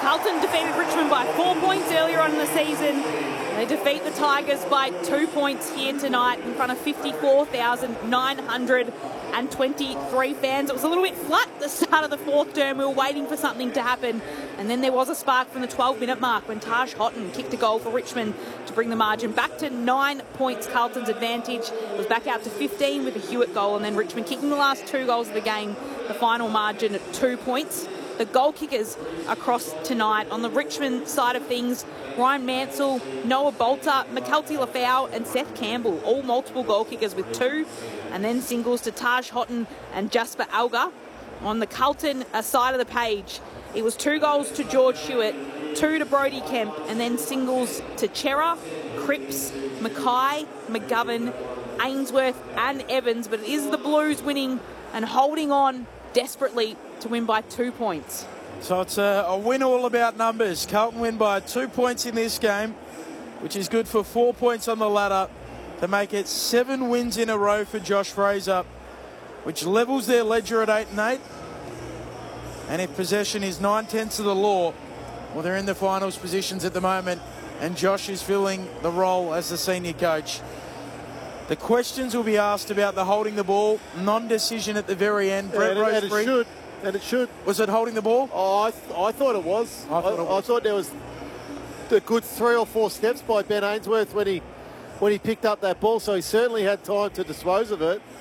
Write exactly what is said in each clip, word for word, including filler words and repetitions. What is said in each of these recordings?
Carlton defeated Richmond by four points earlier on in the season. They defeat the Tigers by two points here tonight in front of fifty-four thousand nine hundred twenty-three fans. It was a little bit flat at the start of the fourth term. We were waiting for something to happen. And then there was a spark from the twelve minute mark when Taj Houghton kicked a goal for Richmond to bring the margin back to nine points, Carlton's advantage. It was back out to fifteen with a Hewitt goal, and then Richmond kicking the last two goals of the game, the final margin at two points. The goal kickers across tonight on the Richmond side of things: Ryan Mansell, Noah Bolter, McKelty Lafau and Seth Campbell, all multiple goal kickers with two, and then singles to Taj Houghton and Jasper Alga. On the Carlton side of the page, it was two goals to George Hewitt, two to Brody Kemp, and then singles to Chera, Cripps, Mackay, McGovern, Ainsworth and Evans. But it is the Blues winning and holding on desperately to win by two points. So it's a, a win all about numbers. Carlton win by two points in this game, which is good for four points on the ladder to make it seven wins in a row for Josh Fraser, which levels their ledger at eight and eight. And if possession is nine-tenths of the law, well, they're in the finals positions at the moment, and Josh is filling the role as the senior coach. The questions will be asked about the holding the ball, non-decision at the very end. Yeah, Brett and, and it should. And it should. Was it holding the ball? Oh, I, th I thought it was. I thought, I, it was. I thought there was a good three or four steps by Ben Ainsworth when he when he picked up that ball, so he certainly had time to dispose of it.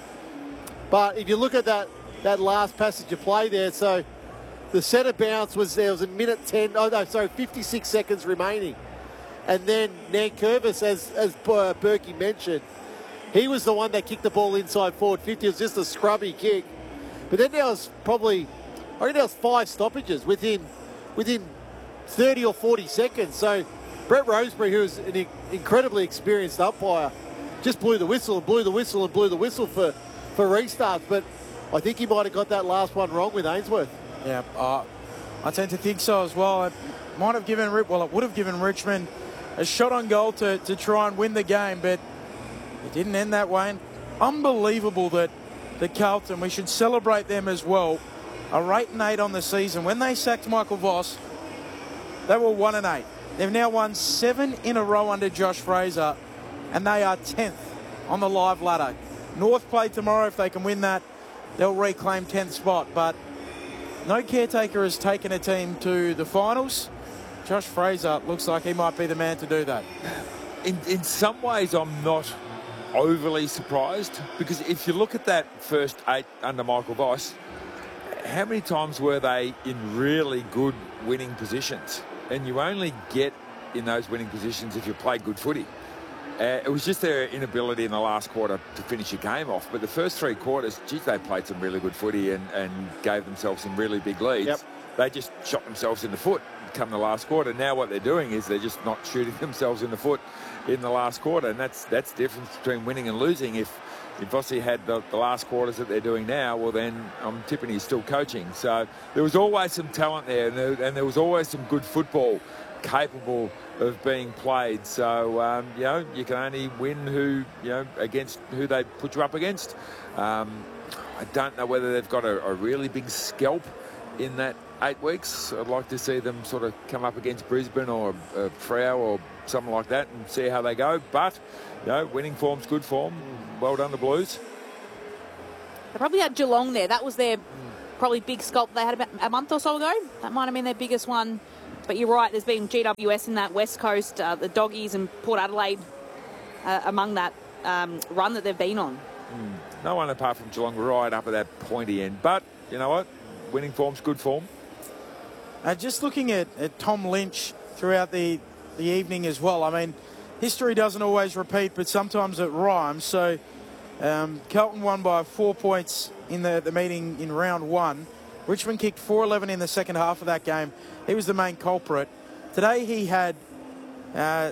But if you look at that that last passage of play there, so the centre bounce was there was a minute ten. Oh no, sorry, fifty-six seconds remaining, and then Nankervis, as as uh, Berkey mentioned, he was the one that kicked the ball inside forward fifty. It was just a scrubby kick. But then there was probably, I think there was five stoppages within within thirty or forty seconds. So Brett Roseberry, who is an incredibly experienced umpire, just blew the whistle and blew the whistle and blew the whistle for, for restarts. But I think he might have got that last one wrong with Ainsworth. Yeah, uh, I tend to think so as well. It might have given, well, it would have given Richmond a shot on goal to, to try and win the game, but it didn't end that way. And unbelievable that the Carlton, we should celebrate them as well, are eight and eight on the season. When they sacked Michael Voss, they were one and eight. They've now won seven in a row under Josh Fraser, and they are tenth on the live ladder. North play tomorrow. If they can win that, they'll reclaim tenth spot. But no caretaker has taken a team to the finals. Josh Fraser looks like he might be the man to do that. In, in some ways, I'm not overly surprised, because if you look at that first eight under Michael Voss, how many times were they in really good winning positions? And you only get in those winning positions if you play good footy. Uh, it was just their inability in the last quarter to finish a game off. But the first three quarters, geez, they played some really good footy and, and gave themselves some really big leads. Yep. They just shot themselves in the foot come the last quarter. Now what they're doing is they're just not shooting themselves in the foot in the last quarter, and that's that's the difference between winning and losing. If if Vossi had the, the last quarters that they're doing now, well then I'm tipping he's still coaching. So there was always some talent there, and there, and there was always some good football capable of being played. So um, you know, you can only win who you know against who they put you up against. Um, I don't know whether they've got a, a really big scalp in that eight weeks. I'd like to see them sort of come up against Brisbane or uh, Freo or something like that and see how they go. But, you know, winning form's good form. Well done, the Blues. They probably had Geelong there. That was their probably big scalp they had about a month or so ago. That might have been their biggest one. But you're right, there's been G W S in that West Coast, uh, the Doggies and Port Adelaide uh, among that um, run that they've been on. Mm. No one apart from Geelong right up at that pointy end. But, you know what? Winning form's good form. Uh, just looking at, at Tom Lynch throughout the, the evening as well. I mean, history doesn't always repeat, but sometimes it rhymes. So um, Carlton won by four points in the, the meeting in round one. Richmond kicked four eleven in the second half of that game. He was the main culprit. Today he had... Uh,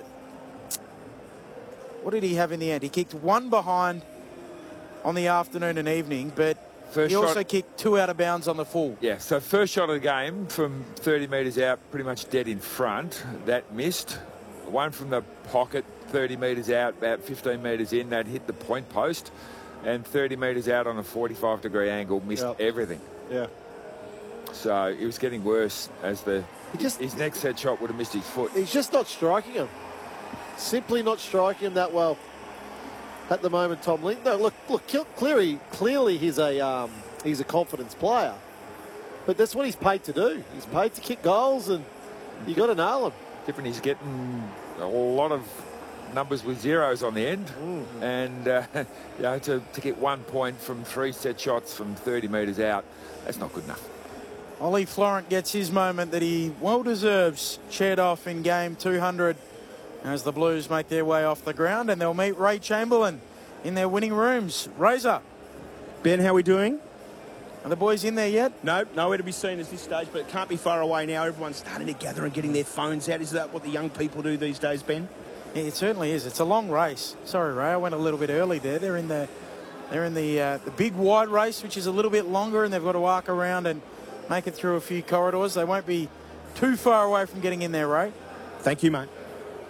what did he have in the end? He kicked one behind on the afternoon and evening, but First he shot, also kicked two out of bounds on the full. Yeah, so first shot of the game from thirty metres out, pretty much dead in front. That missed. One from the pocket, thirty metres out, about fifteen metres in, that hit the point post. And thirty metres out on a forty-five degree angle, missed yep. everything. Yeah. So it was getting worse as the He just- his next set shot would have missed his foot. He's just not striking him. Simply not striking him that well at the moment, Tom Link. No, look, look, clearly, clearly he's a um, he's a confidence player, but that's what he's paid to do. He's paid to kick goals, and you got to nail him. Different. He's getting a lot of numbers with zeros on the end, Mm. and uh, you know, to to get one point from three set shots from thirty metres out, that's not good enough. Ollie Florent gets his moment that he well deserves, shared off in game two hundred as the Blues make their way off the ground, and they'll meet Ray Chamberlain in their winning rooms. Razor, Ben, how are we doing? are the boys in there yet? No, nowhere to be seen at this stage, but it can't be far away now. Everyone's starting to gather and getting their phones out. Is that what the young people do these days, Ben? Yeah, it certainly is. It's a long race. Sorry, Ray, I went a little bit early there. They're in the they're in the uh, the big wide race, which is a little bit longer, and they've got to arc around and make it through a few corridors. They won't be too far away from getting in there, Ray. Thank you, mate.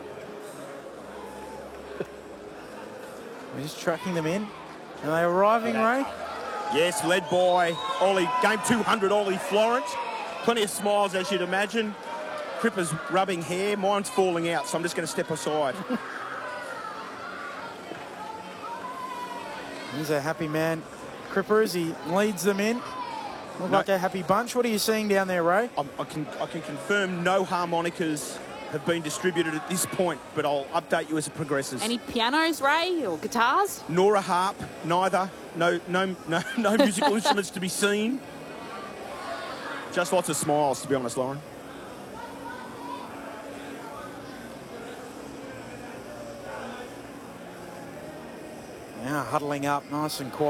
We're just tracking them in. Are they arriving, Ray? Yes, led by Ollie, game two hundred, Ollie Florent. Plenty of smiles, as you'd imagine. Cripper's rubbing hair. Mine's falling out, so I'm just going to step aside. He's a happy man. Cripper, as he leads them in. Look No. like a happy bunch. What are you seeing down there, Ray? I'm, I can I can confirm no harmonicas have been distributed at this point, but I'll update you as it progresses. Any pianos, Ray, or guitars? Nor a harp, neither. No, no, no, no musical instruments to be seen. Just lots of smiles, to be honest, Lauren. Now huddling up nice and quiet.